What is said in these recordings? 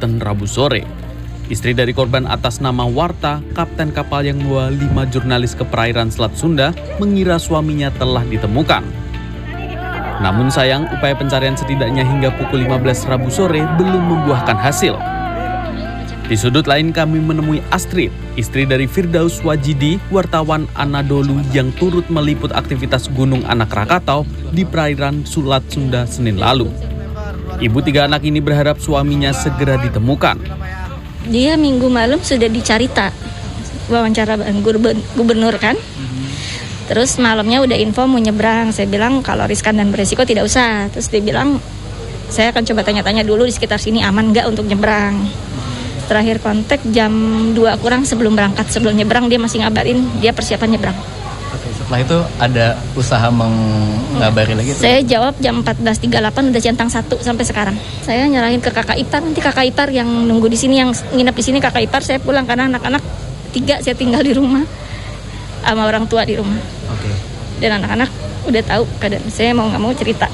Banten Rabu sore. Istri dari korban atas nama Warta, kapten kapal yang membawa 5 jurnalis ke perairan Selat Sunda, mengira suaminya telah ditemukan. Namun sayang, upaya pencarian setidaknya hingga pukul 15 Rabu sore belum membuahkan hasil. Di sudut lain kami menemui Astrid, istri dari Firdaus Wajidi, wartawan Anadolu yang turut meliput aktivitas Gunung Anak Krakatau di perairan Selat Sunda Senin lalu. Ibu 3 anak ini berharap suaminya segera ditemukan. Dia minggu malam sudah dicari wawancara gubernur kan. Terus malamnya udah info mau nyebrang. Saya bilang kalau riskan dan beresiko tidak usah. Terus dia bilang saya akan coba tanya-tanya dulu di sekitar sini aman nggak untuk nyebrang. Terakhir kontak jam 2 kurang sebelum berangkat. Sebelum nyebrang dia masih ngabarin dia persiapan nyebrang. Oke, setelah itu ada usaha mengabari lagi? Saya jawab jam 14.38 udah centang 1 sampai sekarang. Saya nyerahin ke kakak ipar, nanti kakak ipar yang nunggu di sini, yang nginep di sini kakak ipar, saya pulang karena anak-anak 3 saya tinggal di rumah sama orang tua di rumah. Oke. Dan anak-anak udah tahu keadaan saya mau nggak mau cerita.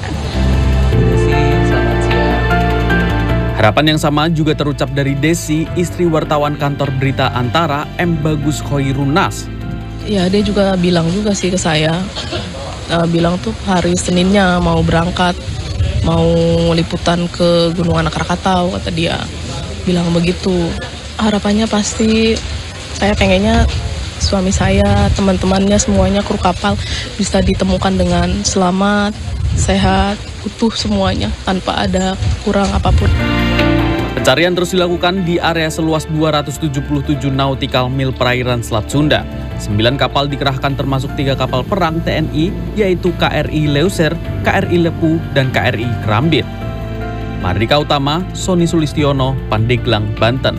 Selamat siang. Harapan yang sama juga terucap dari Desi, istri wartawan kantor berita Antara M. Bagus Khoirunas. Ya, dia juga bilang juga sih ke saya, bilang tuh hari Seninnya mau berangkat, mau liputan ke Gunung Anak Krakatau, kata dia. Bilang begitu. Harapannya pasti saya pengennya suami saya, teman-temannya semuanya kru kapal bisa ditemukan dengan selamat, sehat, utuh semuanya tanpa ada kurang apapun. Pencarian terus dilakukan di area seluas 277 nautical mil perairan Selat Sunda. 9 kapal dikerahkan termasuk 3 kapal perang TNI, yaitu KRI Leuser, KRI Lepu, dan KRI Kerambit. Mardika Utama, Sony Sulistiono, Pandeglang, Banten.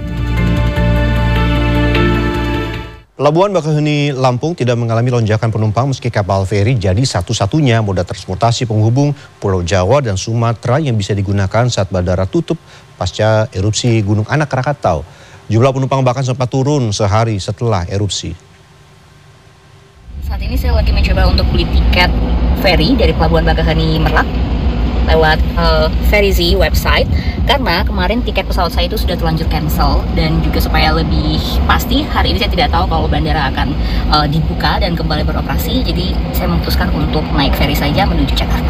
Pelabuhan Bakauheni Lampung tidak mengalami lonjakan penumpang meski kapal feri jadi satu-satunya moda transportasi penghubung Pulau Jawa dan Sumatera yang bisa digunakan saat bandara tutup pasca erupsi Gunung Anak Krakatau. Jumlah penumpang bahkan sempat turun sehari setelah erupsi. Saat ini saya lagi mencoba untuk beli tiket feri dari Pelabuhan Bakauheni Merak lewat Ferry website, karena kemarin tiket pesawat saya itu sudah terlanjur cancel, dan juga supaya lebih pasti hari ini saya tidak tahu kalau bandara akan dibuka dan kembali beroperasi, jadi saya memutuskan untuk naik ferry saja menuju Jakarta.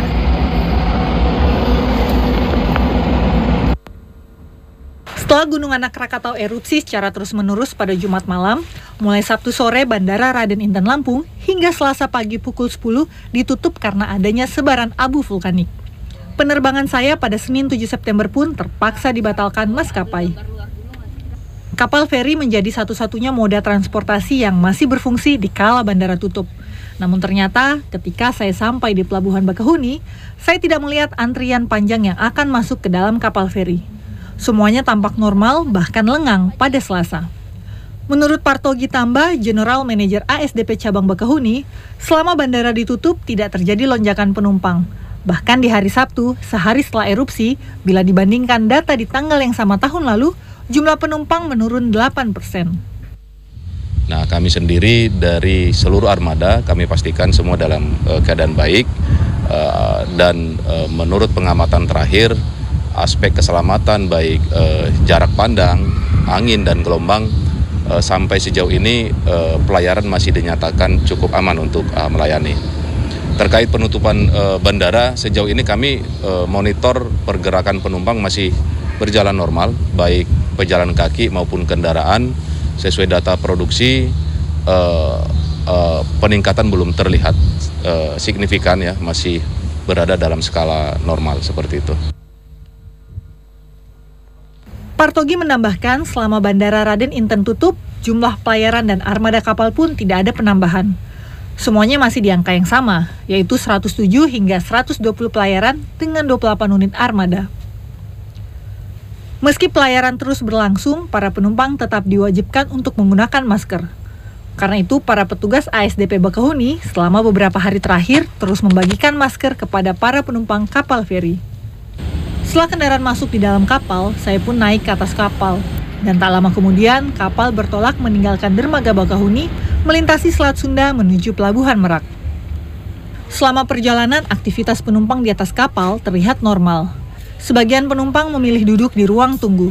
Setelah Gunung Anak Krakatau erupsi secara terus-menerus pada Jumat malam, mulai Sabtu sore Bandara Raden Inten Lampung hingga Selasa pagi pukul 10 ditutup karena adanya sebaran abu vulkanik. Penerbangan saya pada Senin 7 September pun terpaksa dibatalkan maskapai. Kapal feri menjadi satu-satunya moda transportasi yang masih berfungsi di kala bandara tutup. Namun ternyata ketika saya sampai di Pelabuhan Bakauheni, saya tidak melihat antrian panjang yang akan masuk ke dalam kapal feri. Semuanya tampak normal, bahkan lengang pada Selasa. Menurut Partogi Tamba, General Manager ASDP Cabang Bakauheni, selama bandara ditutup tidak terjadi lonjakan penumpang. Bahkan di hari Sabtu, sehari setelah erupsi, bila dibandingkan data di tanggal yang sama tahun lalu, jumlah penumpang menurun 8%. Nah, kami sendiri dari seluruh armada, kami pastikan semua dalam keadaan baik, dan menurut pengamatan terakhir, aspek keselamatan baik jarak pandang, angin, dan gelombang, sampai sejauh ini pelayaran masih dinyatakan cukup aman untuk melayani. Terkait penutupan bandara, sejauh ini kami monitor pergerakan penumpang masih berjalan normal, baik pejalan kaki maupun kendaraan. Sesuai data produksi, peningkatan belum terlihat signifikan ya, masih berada dalam skala normal seperti itu. Partogi menambahkan selama Bandara Raden Inten tutup, jumlah pelayaran dan armada kapal pun tidak ada penambahan. Semuanya masih di angka yang sama, yaitu 107 hingga 120 pelayaran dengan 28 unit armada. Meski pelayaran terus berlangsung, para penumpang tetap diwajibkan untuk menggunakan masker. Karena itu, para petugas ASDP Bakauheni selama beberapa hari terakhir terus membagikan masker kepada para penumpang kapal feri. Setelah kendaraan masuk di dalam kapal, saya pun naik ke atas kapal. Dan tak lama kemudian, kapal bertolak meninggalkan dermaga Bakauheni, melintasi Selat Sunda menuju Pelabuhan Merak. Selama perjalanan, aktivitas penumpang di atas kapal terlihat normal. Sebagian penumpang memilih duduk di ruang tunggu,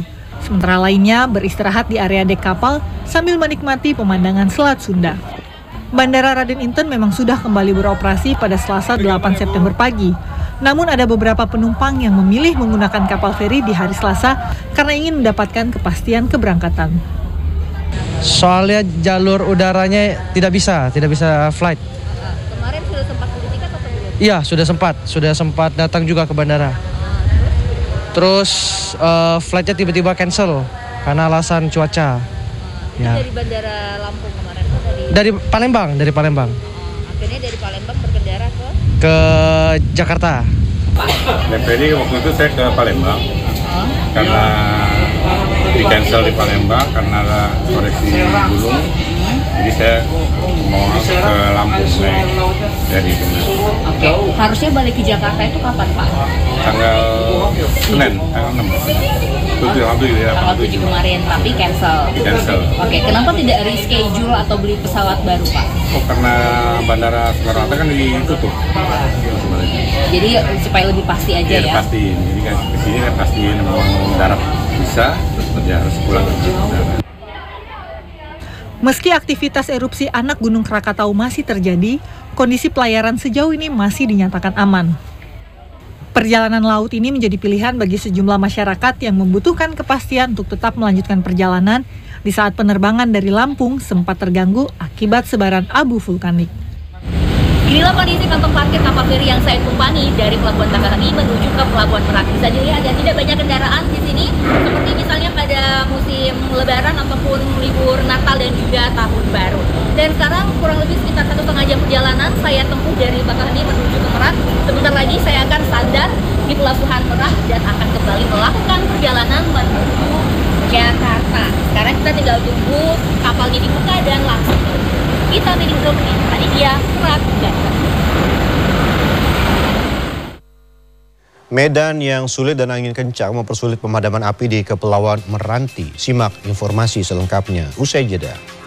Sementara lainnya beristirahat di area dek kapal sambil menikmati pemandangan Selat Sunda. Bandara Raden Inten memang sudah kembali beroperasi pada Selasa 8 September pagi. Namun ada beberapa penumpang yang memilih menggunakan kapal feri di hari Selasa karena ingin mendapatkan kepastian keberangkatan. Soalnya jalur udaranya tidak bisa flight. Kemarin sudah sempat beli tiket atau belum? Iya, sudah sempat datang juga ke bandara. Terus flightnya tiba-tiba cancel karena alasan cuaca. Ya. Dari Bandara Lampung kemarin? Dari Palembang. Akhirnya dari Palembang berkendara ke Jakarta. Jadi waktu itu saya ke Palembang karena di cancel di Palembang karena ada koreksi gunung. Jadi saya mau ke Lampung naik dari sini. Oke, harusnya balik ke Jakarta itu kapan Pak? Tanggal Senin, tanggal 6. Tanggal 7 kemarin, tapi cancel. Oke, kenapa tidak reschedule atau beli pesawat baru Pak? Karena Bandara Soekarno-Hatta kan ditutup. Jadi supaya lebih pasti aja ya? Pastiin, jadi kan kesini kan pastiin mau darat bisa, terus harus pulang ke Jakarta. Meski aktivitas erupsi anak Gunung Krakatau masih terjadi, kondisi pelayaran sejauh ini masih dinyatakan aman. Perjalanan laut ini menjadi pilihan bagi sejumlah masyarakat yang membutuhkan kepastian untuk tetap melanjutkan perjalanan di saat penerbangan dari Lampung sempat terganggu akibat sebaran abu vulkanik. Inilah kondisi kantong parkir kapal feri yang saya tumpangi dari Pelabuhan Bakaheni menuju ke Pelabuhan Merak. Bisa dilihat ada tidak banyak kendaraan di sini, seperti misalnya pada musim Lebaran ataupun libur Natal dan juga Tahun Baru. Dan sekarang kurang lebih sekitar 1,5 jam perjalanan saya tempuh dari Bakaheni menuju ke Merak. Sebentar lagi saya akan sandar di Pelabuhan Merak dan akan kembali melakukan perjalanan menuju Jakarta. Sekarang kita tinggal tunggu kapalnya dibuka dan langsung kita meeting dulu nih. Tadi dia Merak dan Medan yang sulit dan angin kencang mempersulit pemadaman api di Kepulauan Meranti. Simak informasi selengkapnya usai jeda.